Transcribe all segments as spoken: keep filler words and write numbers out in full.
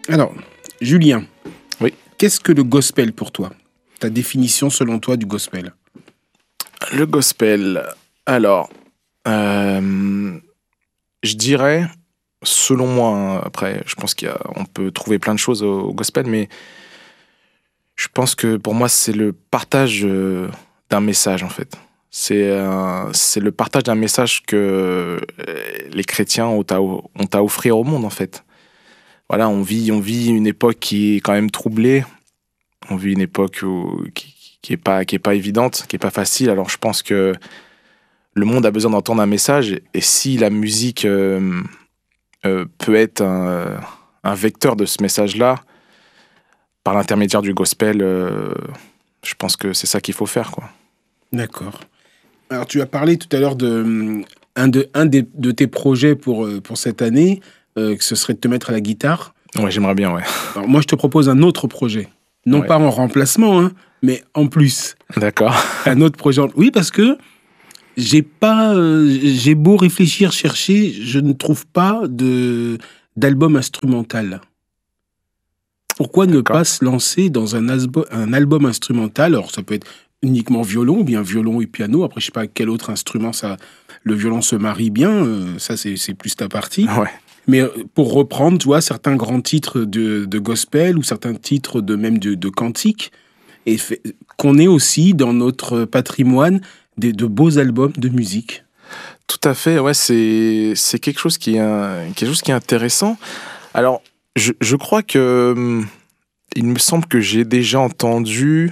Alors, Julien, Oui. qu'est-ce que le gospel pour toi? Ta définition selon toi du gospel? Le gospel, alors, euh, je dirais, selon moi, hein, après, je pense qu'on peut trouver plein de choses au, au gospel, mais je pense que pour moi, c'est le partage euh, d'un message, en fait. C'est euh, c'est le partage d'un message que euh, les chrétiens ont à, ont à offrir au monde, en fait. Voilà, on vit, on vit une époque qui est quand même troublée. On vit une époque où, qui, qui est pas, qui est pas évidente, qui est pas facile. Alors, je pense que le monde a besoin d'entendre un message. Et si la musique euh, euh, peut être un, un vecteur de ce message-là, par l'intermédiaire du gospel, euh, je pense que c'est ça qu'il faut faire, quoi. D'accord. Alors, tu as parlé tout à l'heure de hum, un de, un des- de tes projets pour, euh, pour cette année, euh, que ce serait de te mettre à la guitare. Ouais, j'aimerais bien, ouais. Alors, moi, je te propose un autre projet. Non Ouais. pas en remplacement, hein, mais en plus. D'accord. Un autre projet. en- Oui, parce que j'ai pas, euh, j'ai beau réfléchir, chercher, je ne trouve pas de d'album instrumental. Pourquoi ne D'accord. pas se lancer dans un, asbo- un album instrumental? Alors, ça peut être uniquement violon, ou bien violon et piano. Après, je sais pas quel autre instrument ça, le violon se marie bien. euh, ça, c'est c'est plus ta partie. Ouais. Mais euh, pour reprendre, tu vois, certains grands titres de, de gospel ou certains titres de même de, de cantique, et fait- qu'on ait aussi dans notre patrimoine des, de beaux albums de musique. Tout à fait, ouais, c'est, c'est quelque chose qui est, un- quelque chose qui est intéressant. Alors, je, je crois que, hum, il me semble que j'ai déjà entendu,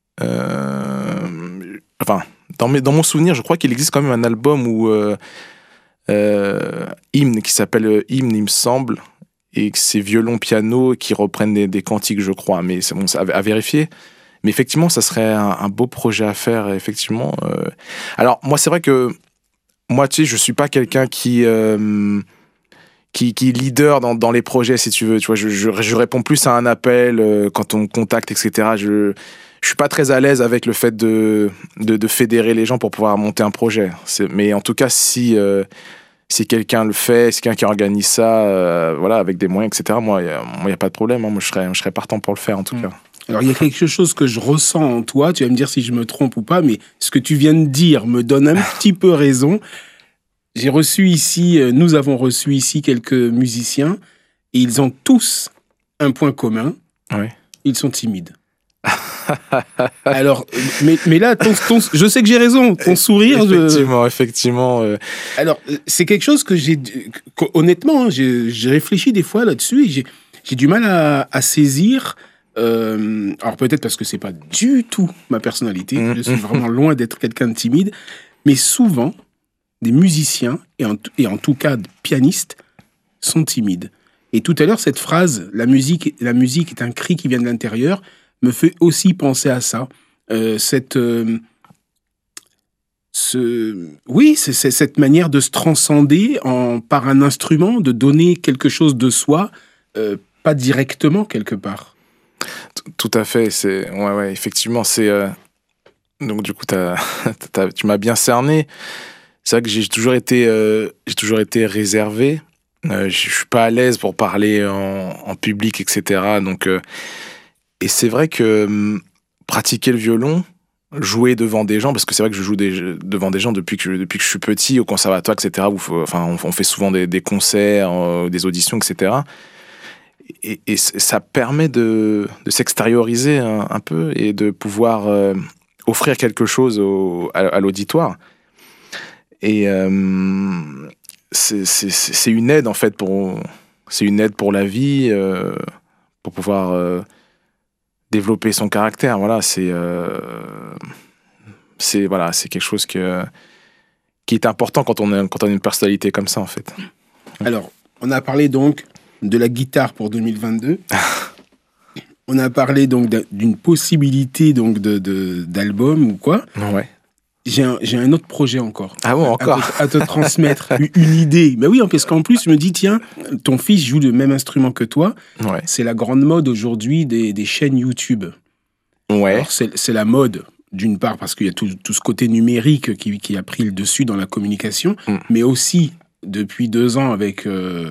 euh, enfin, dans, mes, dans mon souvenir, je crois qu'il existe quand même un album où, euh, euh, hymne, qui s'appelle euh, Hymne, il me semble, et que c'est violon, piano qui reprennent des, des cantiques, je crois, mais c'est bon, c'est à, à vérifier. Mais effectivement, ça serait un, un beau projet à faire, effectivement. euh. Alors, moi, c'est vrai que moi, tu sais, je suis pas quelqu'un qui, euh, qui, qui est leader dans, dans les projets, si tu veux. Tu vois, je, je, je réponds plus à un appel euh, quand on me contacte, et cetera. Je, je suis pas très à l'aise avec le fait de, de, de fédérer les gens pour pouvoir monter un projet. C'est, mais en tout cas, si, euh, si quelqu'un le fait, si quelqu'un qui organise ça, euh, voilà, avec des moyens, et cetera, moi, il n'y a, moi, y a pas de problème. Hein. Moi, je serais, je serais partant pour le faire, en tout Mm. cas. Alors, il y a quelque chose que je ressens en toi, tu vas me dire si je me trompe ou pas, mais ce que tu viens de dire me donne un petit peu raison. J'ai reçu ici, euh, nous avons reçu ici quelques musiciens, et ils ont tous un point commun, Ouais. ils sont timides. Alors, euh, mais, mais là, ton, ton- je sais que j'ai raison, ton sourire... je- Effectivement, effectivement. euh, Alors, euh, c'est quelque chose que j'ai... que- honnêtement, hein, j'ai j'ai réfléchi des fois là-dessus, et j'ai j'ai du mal à, à saisir... euh, alors peut-être parce que c'est pas du tout ma personnalité, Mm, je suis mm. vraiment loin d'être quelqu'un de timide, mais souvent, des musiciens, et en, et en tout cas des pianistes, sont timides. Et tout à l'heure, cette phrase, la musique, la musique est un cri qui vient de l'intérieur, me fait aussi penser à ça. Euh, cette, euh, ce, oui, c'est c'est cette manière de se transcender en, par un instrument, de donner quelque chose de soi, euh, pas directement quelque part. Tout à fait, c'est ouais ouais effectivement c'est euh, donc du coup t'as, t'as- tu m'as bien cerné. C'est vrai que j'ai toujours été euh, j'ai toujours été réservé. Euh, je suis pas à l'aise pour parler en, en public, et cetera. Donc euh, et c'est vrai que hum, pratiquer le violon, jouer devant des gens, parce que c'est vrai que je joue des- devant des gens depuis que je, depuis que je suis petit au conservatoire, et cetera. Où faut- enfin on, on fait souvent des, des concerts, euh, des auditions, et cetera. Et, et c- ça permet de, de s'extérioriser un, un peu et de pouvoir euh, offrir quelque chose au, à, à l'auditoire. Et euh, c'est c'est- c'est- c'est une aide en fait pour c'est une aide pour la vie, euh, pour pouvoir euh, développer son caractère. Voilà, c'est euh, c'est voilà, c'est quelque chose que qui est important quand on a quand on a une personnalité comme ça en fait. Alors, on a parlé donc de la guitare pour deux mille vingt-deux. On a parlé donc d'un- d'une possibilité donc de, de- d'album ou quoi. Ouais. J'ai un, j'ai un autre projet encore. Ah bon, À- encore. À, te, à te transmettre une, une idée. Mais oui, parce qu'en plus, je me dis, tiens, ton fils joue le même instrument que toi. Ouais. C'est la grande mode aujourd'hui des, des chaînes YouTube. Ouais. Alors, c'est, c'est la mode, d'une part, parce qu'il y a tout, tout ce côté numérique qui, qui a pris le dessus dans la communication, Mm. mais aussi, depuis deux ans, avec euh,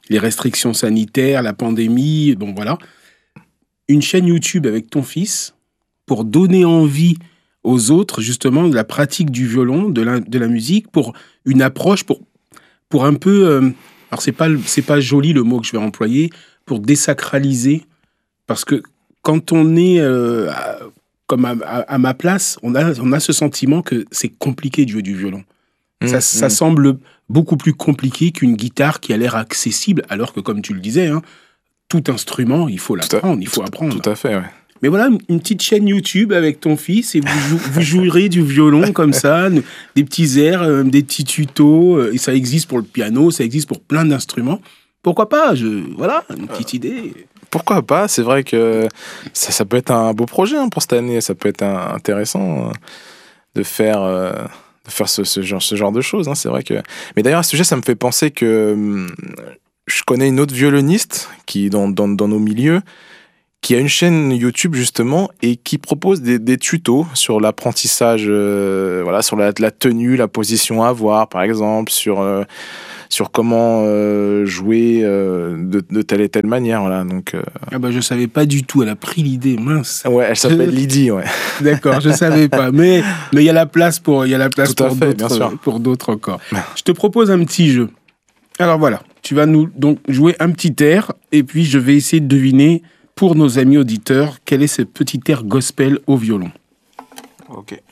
les restrictions sanitaires, la pandémie, bon voilà. Une chaîne YouTube avec ton fils pour donner envie aux autres, justement, de la pratique du violon, de la, de la musique, pour une approche, pour, pour un peu... Euh, alors, c'est pas, c'est pas joli le mot que je vais employer, pour désacraliser, parce que quand on est... Euh, à, comme à, à, à ma place, on a, on a ce sentiment que c'est compliqué de jouer du violon. Mmh, ça, mmh. ça semble beaucoup plus compliqué qu'une guitare qui a l'air accessible, alors que, comme tu le disais, hein, tout instrument, il faut l'apprendre, il faut apprendre. Tout à fait, ouais. Mais voilà, une petite chaîne YouTube avec ton fils et vous, jou- vous jouerez du violon comme ça, des petits airs, euh, des petits tutos, et ça existe pour le piano, ça existe pour plein d'instruments. Pourquoi pas je, Voilà, une petite idée. Pourquoi pas? C'est vrai que ça, ça peut être un beau projet hein, pour cette année. Ça peut être un, intéressant euh, de faire, euh, de faire ce, ce, genre, ce genre de choses. Hein, c'est vrai que... Mais d'ailleurs, à ce sujet, ça me fait penser que hum, je connais une autre violoniste qui, dans, dans, dans nos milieux qui a une chaîne YouTube, justement, et qui propose des, des tutos sur l'apprentissage, euh, voilà, sur la, la tenue, la position à avoir, par exemple, sur... Euh, sur comment euh, jouer euh, de, de telle et telle manière. Voilà, donc, euh... ah bah, je ne savais pas du tout, elle a pris l'idée, mince. Ouais, elle s'appelle Lydie, ouais. D'accord, je ne savais pas, mais il y a la place pour, y a la place pour, fait, d'autres, pour d'autres encore. Je te propose un petit jeu. Alors voilà, tu vas nous donc jouer un petit air, et puis je vais essayer de deviner, pour nos amis auditeurs, quel est ce petit air gospel au violon. Ok.